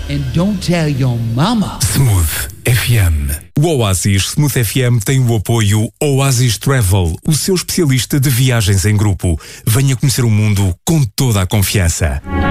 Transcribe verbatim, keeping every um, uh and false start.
And don't tell your mama. Smooth F M. O Oasis Smooth F M tem o apoio Oasis Travel, o seu especialista de viagens em grupo. Venha conhecer o mundo com toda a confiança.